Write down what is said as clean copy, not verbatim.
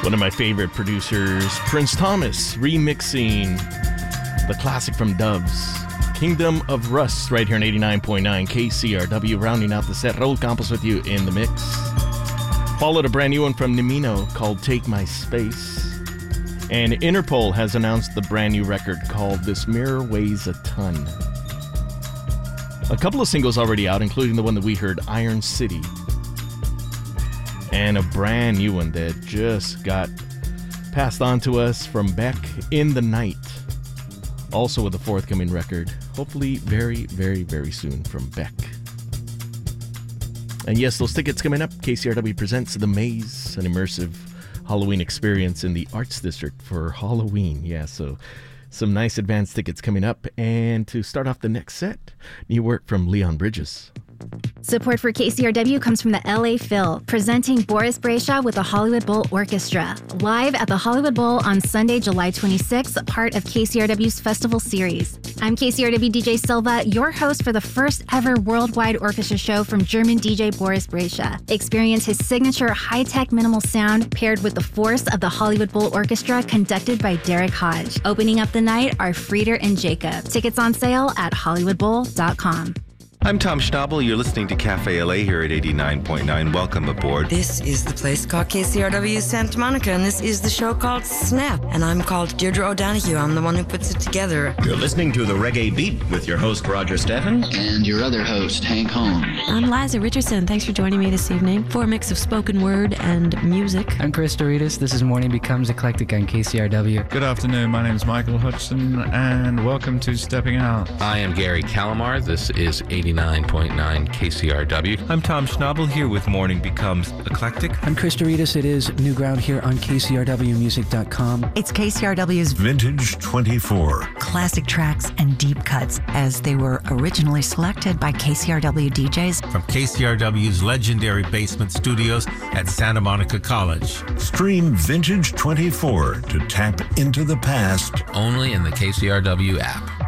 One of my favorite producers, Prince Thomas, remixing the classic from Doves, Kingdom of Rust, right here on 89.9 KCRW. Rounding out the set, Raul Campos with you in the mix. Followed a brand new one from Nimino called Take My Space. And Interpol has announced the brand new record called This Mirror Weighs a Ton. A couple of singles already out, including the one that we heard, Iron City. And a brand new one that just got passed on to us from Beck, In the Night. Also with a forthcoming record, hopefully very, very, very soon from Beck. And yes, those tickets coming up. KCRW presents The Maze, an immersive Halloween experience in the Arts District for Halloween. Yeah, so some nice advance tickets coming up. And to start off the next set, new work from Leon Bridges. Support for KCRW comes from the LA Phil, presenting Boris Brejcha with the Hollywood Bowl Orchestra, live at the Hollywood Bowl on Sunday, July 26th, part of KCRW's festival series. I'm KCRW DJ Silva, your host for the first ever worldwide orchestra show from German DJ Boris Brejcha. Experience his signature high-tech minimal sound paired with the force of the Hollywood Bowl Orchestra conducted by Derek Hodge. Opening up the night are Frieder and Jacob. Tickets on sale at hollywoodbowl.com. I'm Tom Schnabel. You're listening to Cafe LA here at 89.9. Welcome aboard. This is the place called KCRW Santa Monica, and this is the show called Snap. And I'm called Deirdre O'Donoghue. I'm the one who puts it together. You're listening to The Reggae Beat with your host, Roger Steffen. And your other host, Hank Holmes. I'm Liza Richardson. Thanks for joining me this evening for a mix of spoken word and music. I'm Chris Doritas. This is Morning Becomes Eclectic on KCRW. Good afternoon. My name is Michael Hudson, and welcome to Stepping Out. I am Gary Calamar. This is 89.9 KCRW. I'm Tom Schnabel here with Morning Becomes Eclectic. I'm Chris Doritas. It is New Ground here on KCRWmusic.com. It's KCRW's Vintage 24. Classic tracks and deep cuts as they were originally selected by KCRW DJs. From KCRW's legendary basement studios at Santa Monica College. Stream Vintage 24 to tap into the past. Only in the KCRW app.